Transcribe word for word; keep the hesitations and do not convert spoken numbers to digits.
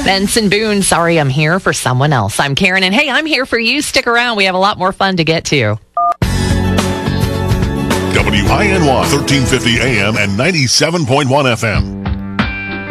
Benson Boone, sorry I'm here for someone else. I'm Karen, and hey, I'm here for you. Stick around. We have a lot more fun to get to. W I N Y, thirteen fifty A M and ninety-seven point one F M.